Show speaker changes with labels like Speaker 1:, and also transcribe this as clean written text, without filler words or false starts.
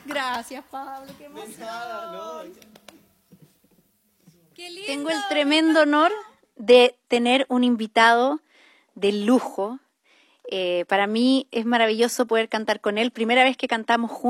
Speaker 1: Gracias, Pablo, qué emoción.
Speaker 2: No.
Speaker 1: Qué lindo.
Speaker 3: Tengo el tremendo honor de tener un invitado de lujo. Para mí es maravilloso poder cantar con él. Primera vez que cantamos juntos.